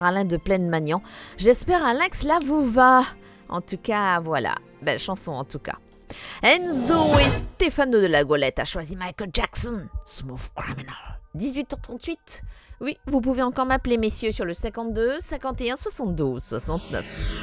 Alain de Plaine-Magnan. J'espère, Alain, que cela vous va. En tout cas, voilà. Belle chanson, en tout cas. Enzo et Stéphano de la Golette a choisi Michael Jackson, Smooth Criminal. 18h38. Oui, vous pouvez encore m'appeler, messieurs, sur le 52 51 72 69.